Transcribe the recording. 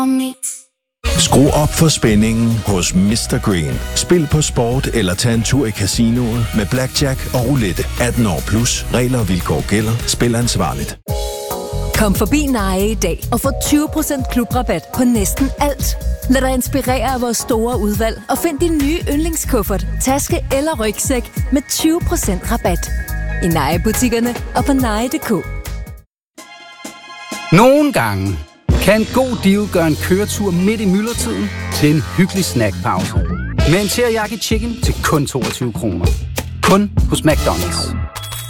Skru op for spændingen hos Mr. Green. Spil på sport eller tag en tur i casinoet med blackjack og roulette. 18 år plus. Regler og vilkår gælder. Spil ansvarligt. Kom forbi Neje i dag og få 20% klubrabat på næsten alt. Lad dig inspirere af vores store udvalg og find din nye yndlingskuffert, taske eller rygsæk med 20% rabat. I Neje-butikkerne og på neje.dk. Nogle gange kan en god deal gøre en køretur midt i myldretiden til en hyggelig snackpause. Med en teriyaki chicken til kun 22 kroner. Kun hos McDonald's.